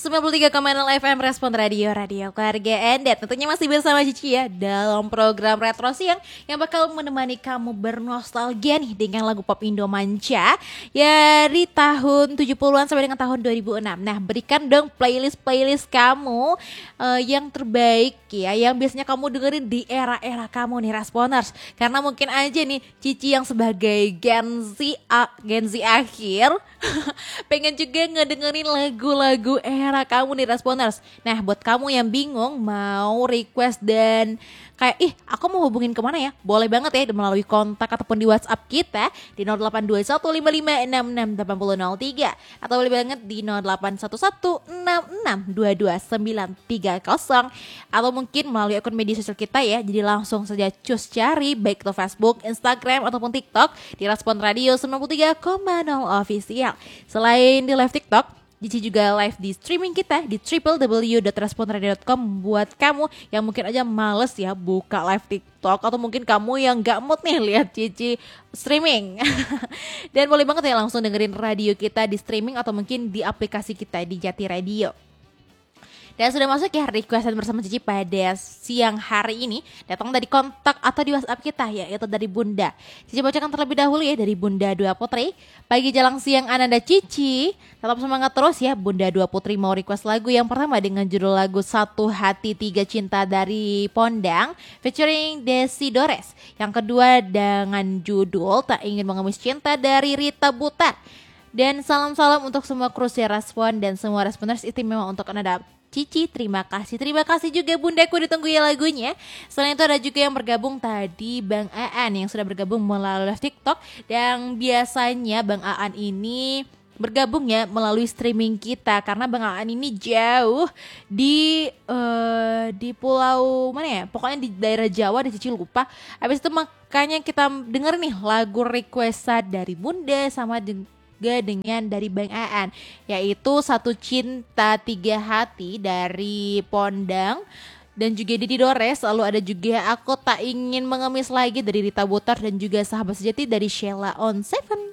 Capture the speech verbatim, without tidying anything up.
sembilan puluh tiga koma nol F M Respon Radio, Radio Keluarga Anda. Tentunya masih bersama Cici ya dalam program Retro Siang yang bakal menemani kamu bernostalgia nih dengan lagu pop Indo manca ya dari tahun tujuh puluhan sampai dengan tahun dua ribu enam. Nah, berikan dong playlist-playlist kamu uh, yang terbaik ya, yang biasanya kamu dengerin di era-era kamu nih Responers. Karena mungkin aja nih Cici yang sebagai Gen Z, uh, Gen Z akhir pengen juga ngedengerin lagu-lagu era kamu nih Responers. Nah, buat kamu yang bingung mau request dan kayak ih aku mau hubungin kemana ya, boleh banget ya melalui kontak ataupun di WhatsApp kita di nol delapan dua satu lima lima enam enam delapan nol nol tiga atau boleh banget di nol delapan satu satu enam enam dua dua sembilan tiga nol atau mungkin melalui akun media sosial kita ya. Jadi langsung saja cus cari baik itu Facebook, Instagram ataupun TikTok di Respon Radio sembilan puluh tiga koma nol Official. Selain di live TikTok, Cici juga live di streaming kita di w w w dot responradio dot com buat kamu yang mungkin aja males ya buka live TikTok atau mungkin kamu yang gak mood nih lihat Cici streaming. Dan boleh banget ya langsung dengerin radio kita di streaming atau mungkin di aplikasi kita di Jati Radio. Dan sudah masuk ya requestan bersama Cici pada siang hari ini, datang dari kontak atau di WhatsApp kita ya, yaitu dari Bunda. Cici bacakan terlebih dahulu ya dari Bunda Dua Putri. Pagi jelang siang Ananda Cici, tetap semangat terus ya. Bunda Dua Putri mau request lagu yang pertama dengan judul lagu Satu Hati Tiga Cinta dari Pondang featuring Desi Dores. Yang kedua dengan judul Tak Ingin Mengemis Cinta dari Rita Butar. Dan salam-salam untuk semua kru Respon dan semua Responers istimewa untuk Anda Cici, terima kasih. Terima kasih juga Bundaku, ditunggu ya lagunya. Selain itu ada juga yang bergabung tadi Bang Aan yang sudah bergabung melalui live TikTok. Dan biasanya Bang Aan ini bergabung ya melalui streaming kita karena Bang Aan ini jauh di uh, di pulau mana ya? Pokoknya di daerah Jawa, di Cici lupa. Habis itu makanya kita denger nih lagu requestan dari Bunda sama dengan dengan dari Bang Aan, yaitu Satu Cinta Tiga Hati dari Pondang dan juga Didi Dores. Lalu ada juga Aku Tak Ingin Mengemis Lagi dari Rita Butar dan juga Sahabat Sejati dari Sheila on Seven.